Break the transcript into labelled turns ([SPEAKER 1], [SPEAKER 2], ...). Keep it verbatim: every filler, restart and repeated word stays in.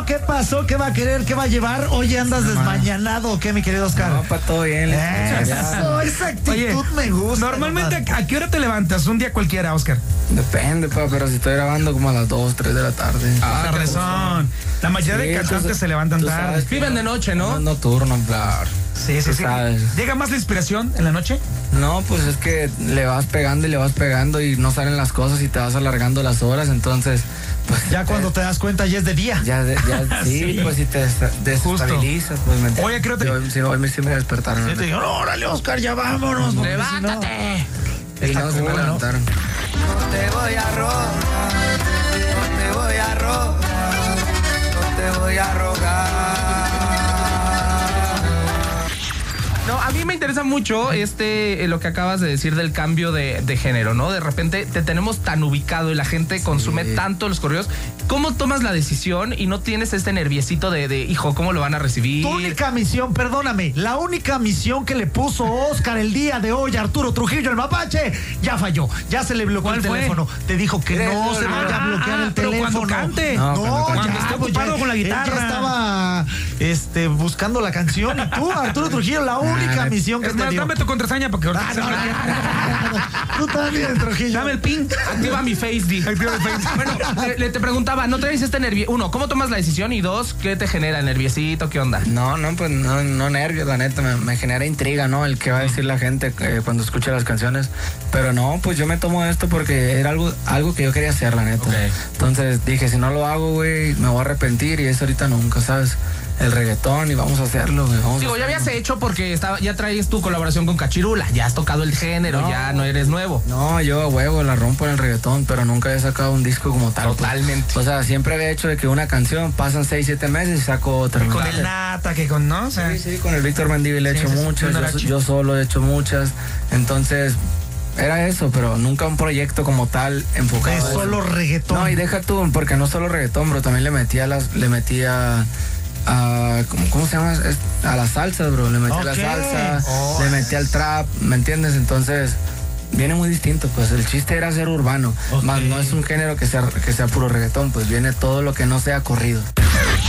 [SPEAKER 1] pasó? ¿Qué pasó? ¿Qué va a querer? ¿Qué va a llevar? Oye, ¿andas desmañanado o qué, mi querido Oscar?
[SPEAKER 2] No, para todo bien.
[SPEAKER 1] Eso, esa actitud
[SPEAKER 3] Oye,
[SPEAKER 1] me gusta.
[SPEAKER 3] Normalmente,
[SPEAKER 1] nomás.
[SPEAKER 3] ¿a qué hora te levantas? Un día cualquiera, Oscar.
[SPEAKER 2] Depende, pa, pero si estoy grabando como a las dos, tres de la tarde.
[SPEAKER 3] Ah, con razón. La mayoría
[SPEAKER 2] Sí,
[SPEAKER 3] de cantantes
[SPEAKER 2] tú-
[SPEAKER 3] se levantan
[SPEAKER 2] tú
[SPEAKER 3] tarde.
[SPEAKER 2] sabes que
[SPEAKER 4] Viven de noche, ¿no?
[SPEAKER 2] No es nocturno, claro.
[SPEAKER 3] Sí, sí,
[SPEAKER 2] Tú
[SPEAKER 3] sí.
[SPEAKER 2] sabes.
[SPEAKER 3] ¿Llega más la inspiración en la noche?
[SPEAKER 2] No, pues es que le vas pegando y le vas pegando y no salen las cosas y te vas alargando las horas, entonces, pues...
[SPEAKER 1] Ya cuando te das cuenta ya es de día.
[SPEAKER 2] Ya, de- ya sí,
[SPEAKER 3] Sí.
[SPEAKER 2] pues si te desa- desestabilizas, pues me entiendes.
[SPEAKER 3] Oye, creo que-
[SPEAKER 2] Yo- sí, hoy me, sí me despertaron.
[SPEAKER 1] Y te digo, órale, Oscar, ya vámonos. porque si no-
[SPEAKER 4] ¡Levántate!
[SPEAKER 2] Y
[SPEAKER 1] Está
[SPEAKER 2] no, se me
[SPEAKER 1] cool, ¿no?
[SPEAKER 2] levantaron.
[SPEAKER 5] No te voy a rogar, no te voy a rogar, no te voy a rogar.
[SPEAKER 4] No, a mí me interesa mucho este eh, lo que acabas de decir del cambio de, de género, ¿no? De repente te tenemos tan ubicado y la gente consume tanto los corridos. ¿Cómo tomas la decisión y no tienes este nerviecito de, de hijo, cómo lo van a recibir?
[SPEAKER 1] Tu única misión, perdóname, la única misión que le puso Oscar el día de hoy a Arturo Trujillo, el mapache, ya falló. Ya se le bloqueó el
[SPEAKER 3] ¿Cuál fue?
[SPEAKER 1] teléfono. Te dijo que no se vaya a bloquear el
[SPEAKER 3] pero
[SPEAKER 1] teléfono.
[SPEAKER 3] cuando cante.
[SPEAKER 2] No,
[SPEAKER 1] No,
[SPEAKER 2] cuando
[SPEAKER 3] cante.
[SPEAKER 1] ya,
[SPEAKER 3] Cuando esté
[SPEAKER 1] pues,
[SPEAKER 3] ocupado
[SPEAKER 1] ya-
[SPEAKER 3] con la
[SPEAKER 1] él
[SPEAKER 3] guitarra.
[SPEAKER 1] ya estaba este, buscando la canción. Y tú, Arturo Trujillo, la única misión que
[SPEAKER 3] Es
[SPEAKER 1] te
[SPEAKER 3] más,
[SPEAKER 1] dio.
[SPEAKER 3] dame tu contraseña porque ahorita
[SPEAKER 1] Ah,
[SPEAKER 3] se
[SPEAKER 1] no,
[SPEAKER 3] me-
[SPEAKER 1] no, no, no. Tú también, Trujillo.
[SPEAKER 3] Dame el pin.
[SPEAKER 4] Activa mi Face D.
[SPEAKER 3] Activa el Face.
[SPEAKER 4] Bueno, le, le te preguntaba, ¿no traes este nervio? Uno, ¿cómo tomas la decisión? Y dos, ¿qué te genera? ¿El nerviosito? ¿Qué onda?
[SPEAKER 2] No, no, pues no, no nervios, la neta, me, me genera intriga, ¿no? El que va a decir la gente eh, cuando escucha las canciones. Pero no, pues yo me tomo esto porque era algo, algo que yo quería hacer, la neta.
[SPEAKER 4] Ok.
[SPEAKER 2] Entonces dije, si no lo hago, güey, me voy a arrepentir y eso ahorita nunca, ¿sabes? El reggaetón y vamos a hacerlo, güey. Vamos
[SPEAKER 4] Digo,
[SPEAKER 2] a
[SPEAKER 4] ya
[SPEAKER 2] hacerlo.
[SPEAKER 4] habías hecho porque estaba, ya traes tu colaboración con Cachirula, ya has tocado el género,
[SPEAKER 2] No.
[SPEAKER 4] ya no eres nuevo.
[SPEAKER 2] No, yo a huevo la rompo en el reggaetón, pero nunca he sacado un disco como tal. pues.
[SPEAKER 4] Totalmente.
[SPEAKER 2] O sea, siempre había hecho de que una canción pasan seis, siete meses y saco otra.
[SPEAKER 3] Con
[SPEAKER 2] ¿no?
[SPEAKER 3] el Nata, que con, ¿no? O sea,
[SPEAKER 2] Sí, sí, con el Víctor Mendívil he
[SPEAKER 3] Sí,
[SPEAKER 2] hecho
[SPEAKER 3] sí, sí,
[SPEAKER 2] muchas,
[SPEAKER 3] un
[SPEAKER 2] yo,
[SPEAKER 3] Arachi.
[SPEAKER 2] yo solo he hecho muchas, entonces era eso, pero nunca un proyecto como tal enfocado.
[SPEAKER 1] Es
[SPEAKER 2] a eso.
[SPEAKER 1] solo reggaetón.
[SPEAKER 2] No, y deja tú, porque no solo reggaetón, bro, también le metía las, le metía a, ¿cómo, cómo se llama? Es- a la salsa, bro, le metía
[SPEAKER 1] Ok.
[SPEAKER 2] la salsa,
[SPEAKER 1] Oh.
[SPEAKER 2] le metía al trap, ¿me entiendes? Entonces viene muy distinto, pues el chiste era ser urbano,
[SPEAKER 1] Ok.
[SPEAKER 2] más no es un género que sea, que sea puro reggaetón, pues viene todo lo que no sea corrido.